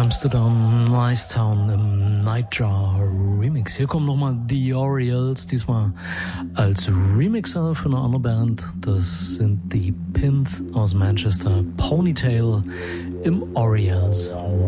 Amsterdam, Nice Town im Nightjar Remix. Hier kommen nochmal The Orioles, diesmal als Remixer für eine andere Band. Das sind die Pins aus Manchester, Ponytail im Orioles